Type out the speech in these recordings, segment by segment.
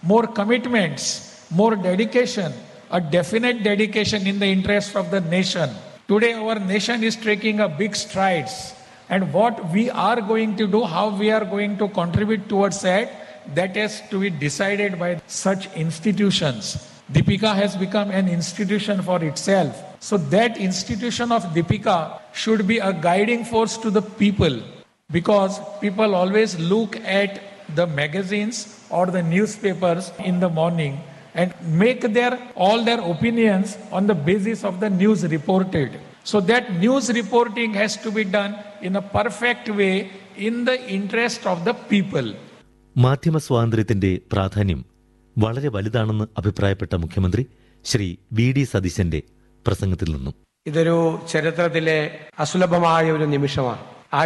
more commitments, more dedication, a definite dedication in the interest of the nation. Today our nation is taking a big strides, and what we are going to do, how we are going to contribute towards that has to be decided by such institutions. Deepika has become an institution for itself. So that institution of Deepika should be a guiding force to the people, because people always look at the magazines or the newspapers in the morning and make all their opinions on the basis of the news reported. So that news reporting has to be done in a perfect way in the interest of the people. മാധ്യമ സ്വാതന്ത്ര്യത്തിന്റെ പ്രാധാന്യം വളരെ വലുതാണെന്ന് അഭിപ്രായപ്പെട്ട മുഖ്യമന്ത്രി Shri V D സതീശന്റെ പ്രസംഗത്തിൽ നിന്നും ഇതൊരു ചരിത്രത്തിലെ അസുലഭമായ ഒരു നിമിഷമാണ്.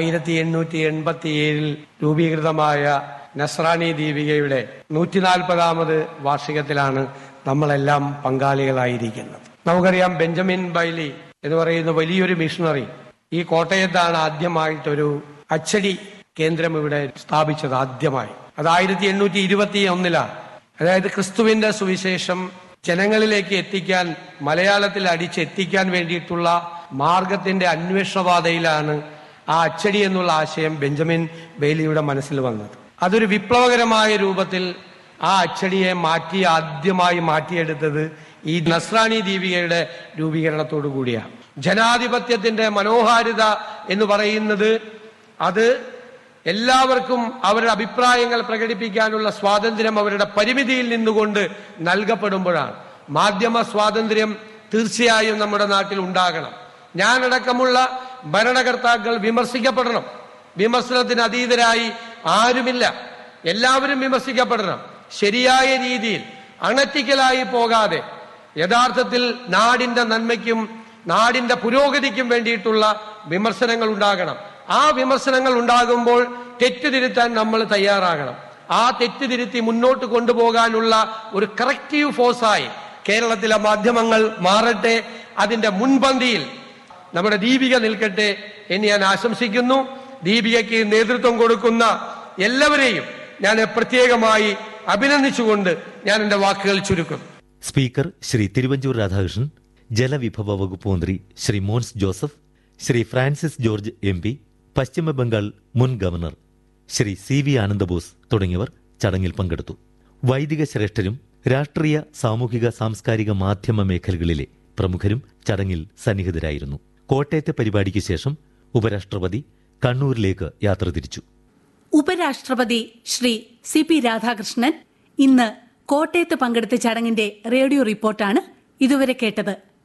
1887 രൂപീകൃതമായ നസ്രാണി ദീപികയുടെ 140ാമത് വാർഷികത്തിലാണ് നമ്മളെല്ലാം പങ്കാളികളായിരിക്കുന്നത്. നമുക്കറിയാം, ബെഞ്ചമിൻ ബൈലി എന്ന് പറയുന്ന വലിയൊരു മിഷണറി ഈ കോട്ടയത്താണ് ആദ്യമായിട്ടൊരു അച്ചടി കേന്ദ്രം ഇവിടെ സ്ഥാപിച്ചത്. ആദ്യമായി അത് 1821 അതായത് ക്രിസ്തുവിന്റെ സുവിശേഷം ജനങ്ങളിലേക്ക് എത്തിക്കാൻ, മലയാളത്തിൽ അടിച്ചെത്തിക്കാൻ വേണ്ടിയിട്ടുള്ള മാർഗത്തിന്റെ അന്വേഷണപാതയിലാണ് ആ അച്ചടി എന്നുള്ള ആശയം ബെഞ്ചമിൻ ബെയ്ലിയുടെ മനസ്സിൽ വന്നത്. അതൊരു വിപ്ലവകരമായ രൂപത്തിൽ ആ അച്ചടിയെ ആദ്യമായി മാറ്റിയെടുത്തത് ഈ നസ്രാണി ദീപികയുടെ രൂപീകരണത്തോടു കൂടിയാണ്. ജനാധിപത്യത്തിന്റെ മനോഹാരിത എന്ന് പറയുന്നത് അത് എല്ലാവർക്കും അവരുടെ അഭിപ്രായങ്ങൾ പ്രകടിപ്പിക്കാനുള്ള സ്വാതന്ത്ര്യം അവരുടെ പരിമിതിയിൽ നിന്നുകൊണ്ട് നൽകപ്പെടുമ്പോഴാണ്. മാധ്യമ സ്വാതന്ത്ര്യം തീർച്ചയായും നമ്മുടെ നാട്ടിൽ ഉണ്ടാകണം. ഞാനടക്കമുള്ള ഭരണകർത്താക്കൾ വിമർശിക്കപ്പെടണം. വിമർശനത്തിന് അതീതരായി ആരുമില്ല. എല്ലാവരും വിമർശിക്കപ്പെടണം. ശരിയായ രീതിയിൽ അണറ്റിക്കലായി പോകാതെ യഥാർത്ഥത്തിൽ നാടിന്റെ നന്മയ്ക്കും നാടിന്റെ പുരോഗതിക്കും വേണ്ടിയിട്ടുള്ള വിമർശനങ്ങൾ ഉണ്ടാകണം. ആ വിമർശനങ്ങൾ ഉണ്ടാകുമ്പോൾ തെറ്റുതിരുത്താൻ നമ്മൾ തയ്യാറാകണം. ആ തെറ്റുതിരുത്തി മുന്നോട്ട് കൊണ്ടുപോകാനുള്ള ഒരു കറക്റ്റീവ് ഫോഴ്സായി കേരളത്തിലെ മാധ്യമങ്ങൾ മാറട്ടെ. അതിന്റെ മുൻപന്തിയിൽ നമ്മുടെ ദീപിക നിൽക്കട്ടെ എന്ന് ഞാൻ ആശംസിക്കുന്നു. ദീപികയ്ക്ക് നേതൃത്വം കൊടുക്കുന്ന എല്ലാവരെയും ഞാൻ പ്രത്യേകമായി അഭിനന്ദിച്ചുകൊണ്ട് ഞാൻ എന്റെ വാക്കുകൾ ചുരുക്കുന്നു. സ്പീക്കർ ശ്രീ തിരുവഞ്ചൂർ രാധാകൃഷ്ണൻ, ജലവിഭവ വകുപ്പ് മന്ത്രി Shri Mons Joseph, Shri Francis George M P, Paschim Bangal മുൻ governor Shri C V Ananda Bose തുടങ്ങിയവർ ചടങ്ങിൽ പങ്കെടുത്തു. വൈദിക ശ്രേഷ്ഠരും രാഷ്ട്രീയ, സാമൂഹിക, സാംസ്കാരിക, മാധ്യമ മേഖലകളിലെ പ്രമുഖരും ചടങ്ങിൽ സന്നിഹിതരായിരുന്നു. കോട്ടയത്തെ പരിപാടിക്ക് ശേഷം ഉപരാഷ്ട്രപതി കണ്ണൂരിലേക്ക് യാത്ര തിരിച്ചു. ഉപരാഷ്ട്രപതി ശ്രീ സി പി രാധാകൃഷ്ണൻ ഇന്ന് കോട്ടയത്ത് പങ്കെടുത്ത ചടങ്ങിന്റെ റേഡിയോ റിപ്പോർട്ടാണ് ഇതുവരെ കേട്ടത്.